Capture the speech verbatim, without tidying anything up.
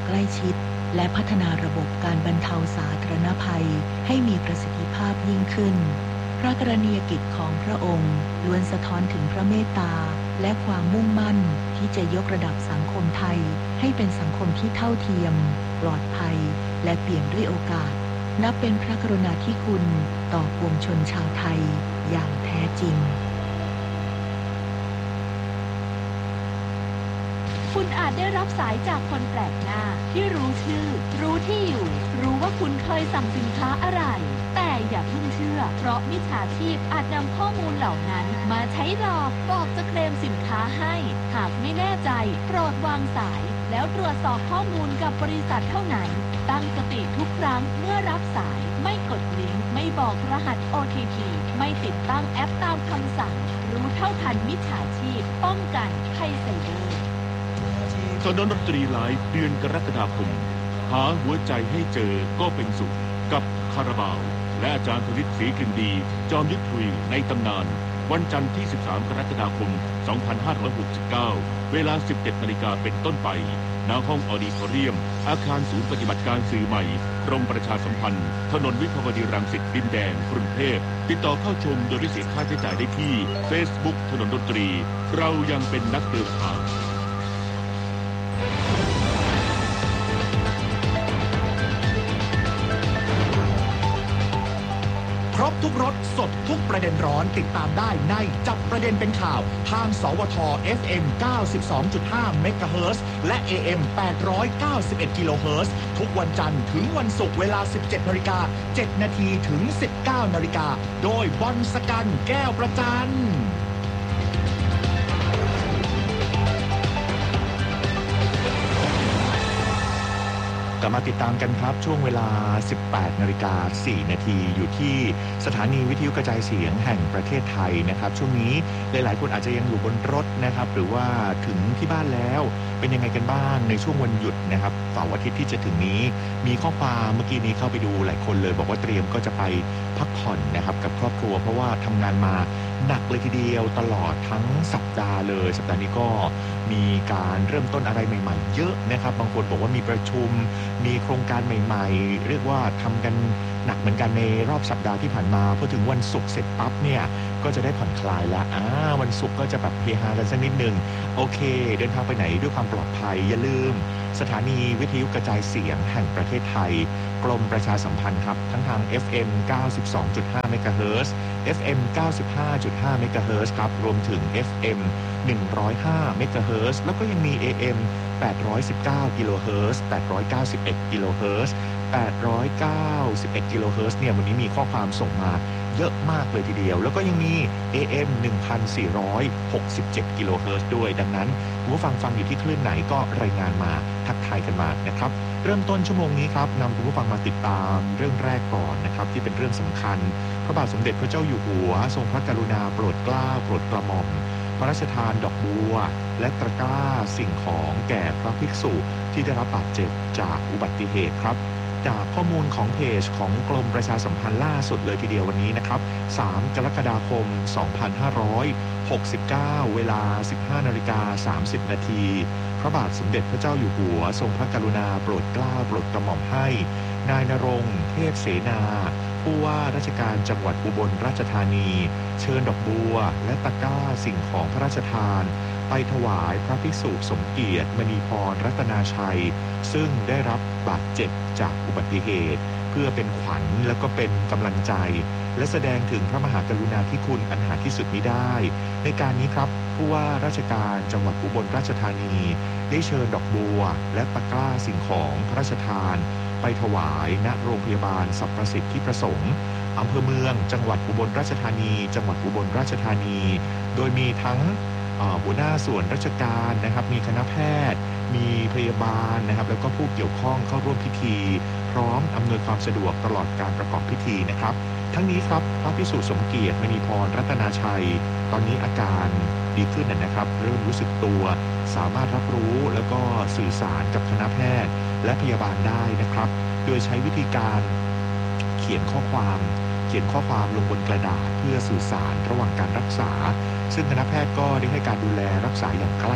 ใกล้ชิดและพัฒนาระบบการบรรเทาสาธารณภัยให้มีประสิทธิภาพยิ่งขึ้นพระกรณียกิจของพระองค์ล้วนสะท้อนถึงพระเมตตาและความมุ่งมั่นที่จะยกระดับสังคมไทยให้เป็นสังคมที่เท่าเทียมปลอดภัยและเปี่ยมด้วยโอกาสนับเป็นพระกรุณาธิคุณต่อปวงชนชาวไทยอย่างแท้จริงคุณอาจได้รับสายจากคนแปลกหน้าที่รู้ชื่อรู้ที่อยู่รู้ว่าคุณเคยสั่งสินค้าอะไรแต่อย่าเพิ่งเชื่อเพราะมิจฉาชีพอาจนำข้อมูลเหล่านั้นมาใช้หลอกบอกจะเคลมสินค้าให้หากไม่แน่ใจโปรดวางสายแล้วตรวจสอบข้อมูลกับบริษัทเท่านั้นตั้งสติทุกครั้งเมื่อรับสายไม่กดลิงก์ไม่บอกรหัส โอ ที พี ไม่ติดตั้งแอปตามคำสั่งรู้เท่าทันมิจฉาชีพป้องกันภัยไซเบอร์ถนนดนตรีไลฟ์เดือนกรกฎาคมหาหัวใจให้เจอก็เป็นสุขกับคาราบาวและอาจารย์ธนิตศรีกลิ่นดีจอมยุทธคุยในตำนานวันจันทร์ที่สิบสามกรกฎาคมสองพันห้าร้อยหกสิบเก้าเวลา สิบเจ็ดนาฬิกาเป็นต้นไปณห้องออดิทอเรียมอาคารศูนย์ปฏิบัติการสื่อใหม่กรมประชาสัมพันธ์ถนนวิภาวดีรังสิตดินแดงกรุงเทพติดต่อเข้าชมโดยไม่เสียค่าใช้จ่ายได้ที่ Facebook ถนนดนตรีเรายังเป็นนักเดินทางครบทุกรสสดทุกประเด็นร้อนติดตามได้ในจับประเด็นเป็นข่าวทางสวท เอฟ เอ็ม เก้าสิบสองจุดห้า เมกะเฮิรตซ์และ เอ เอ็ม แปดร้อยเก้าสิบเอ็ด กิโลเฮิรตซ์ทุกวันจันทร์ถึงวันศุกร์เวลา สิบเจ็ดนาฬิกาเจ็ดนาทีถึง สิบเก้านาฬิกาโดยบอลสกันแก้วประจันกลับมาติดตามกันครับช่วงเวลา สิบแปดนาฬิกาสี่นาทีอยู่ที่สถานีวิทยุกระจายเสียงแห่งประเทศไทยนะครับช่วงนี้หลายๆคนอาจจะยังอยู่บนรถนะครับหรือว่าถึงที่บ้านแล้วเป็นยังไงกันบ้างในช่วงวันหยุดนะครับเสาร์อาทิตย์ที่จะถึงนี้มีข้อความเมื่อกี้นี้เข้าไปดูหลายคนเลยบอกว่าเตรียมก็จะไปพักผ่อนนะครับกับครอบครัวเพราะว่าทำงานมาหนักเลยทีเดียวตลอดทั้งสัปดาห์เลยสัปดาห์นี้ก็มีการเริ่มต้นอะไรใหม่ๆเยอะนะครับบางคนบอกว่ามีประชุมมีโครงการใหม่ๆเรียกว่าทำกันหนักเหมือนกันในรอบสัปดาห์ที่ผ่านมาพอถึงวันศุกร์เสร็จปั๊บเนี่ยก็จะได้ผ่อนคลายแล้วอ่าวันศุกร์ก็จะแบบเฮฮากันสักนิดนึงโอเคเดินทางไปไหนด้วยความปลอดภัยอย่าลืมสถานีวิทยุกระจายเสียงแห่งประเทศไทยกรมประชาสัมพันธ์ครับทั้งทาง เอฟ เอ็ม เก้าสิบสองจุดห้า เมกะเฮิรตซ์ เอฟ เอ็ม เก้าสิบห้าจุดห้า เมกะเฮิรตซ์ครับรวมถึง เอฟ เอ็ม หนึ่งร้อยห้า เมกะเฮิรตซ์แล้วก็ยังมี เอ เอ็ม แปดร้อยสิบเก้า กิโลเฮิรตซ์ แปดร้อยเก้าสิบเอ็ด กิโลเฮิรตซ์ แปดร้อยเก้าสิบเอ็ด กิโลเฮิรตซ์เนี่ยวันนี้มีข้อความส่งมาเยอะมากเลยทีเดียวแล้วก็ยังมี เอ เอ็ม หนึ่งพันสี่ร้อยหกสิบเจ็ด กิโลเฮิรตซ์ด้วยดังนั้นคุณผู้ฟังฟังอยู่ที่คลื่นไหนก็รายงานมาทักทายกันมานะครับเริ่มต้นชั่วโมงนี้ครับนำคุณผู้ฟังมาติดตามเรื่องแรกก่อนนะครับที่เป็นเรื่องสำคัญพระบาทสมเด็จพระเจ้าอยู่หัวทรงพระกรุณาโปรดเกล้าโปรดกระหม่อมพระราชทานดอกบัวและตะกร้าสิ่งของแก่พระภิกษุที่ได้รับบาดเจ็บจากอุบัติเหตุครับจากข้อมูลของเพจของกรมประชาสัมพันธ์ล่าสุดเลยทีเดียววันนี้นะครับสามกรกฎาคมสองพันห้าร้อยหกสิบเก้าเวลา สิบห้านาฬิกาสามสิบนาทีพระบาทสมเด็จพระเจ้าอยู่หัวทรงพระกรุณาโปรดเกล้าโปรดกระหม่อมให้นายณรงค์เทพเสนาผู้ว่าราชการจังหวัดอุบลราชธานีเชิญดอกบัวและตะกร้าสิ่งของพระราชทานไปถวายพระภิกษุสมเกียรติมณีพรรัตนาชัยซึ่งได้รับบาดเจ็บจากอุบัติเหตุเพื่อเป็นขวัญและก็เป็นกำลังใจและแสดงถึงพระมหากรุณาธิคุณอันหาที่สุดมิได้ในการนี้ครับผู้ว่าราชการจังหวัดอุบลราชธานีได้เชิญดอกบัวและตะกร้าสิ่งของพระราชทานไปถวายณโรงพยาบาลสรรพสิทธิประสงค์อำเภอเมืองจังหวัดอุบลราชธานีจังหวัดอุบลราชธานีโดยมีทั้งหัวหน้าส่วนราชการนะครับมีคณะแพทย์มีพยาบาลนะครับแล้วก็ผู้เกี่ยวข้องเข้าร่วมพิธีพร้อมอำนวยความสะดวกตลอดการประกอบพิธีนะครับทั้งนี้ครับพระภิกษุสมเกียรติมณีพรรัตนาชัยตอนนี้อาการดีขึ้นนะครับเริ่มรู้สึกตัวสามารถรับรู้แล้วก็สื่อสารกับคณะแพทย์และพยาบาลได้นะครับโดยใช้วิธีการเขียนข้อความเขียนข้อความลงบนกระดาษเพื่อสื่อสารระหว่างการรักษาซึ่งคณะแพทย์ก็ได้ให้การดูแลรักษาอย่างใกล้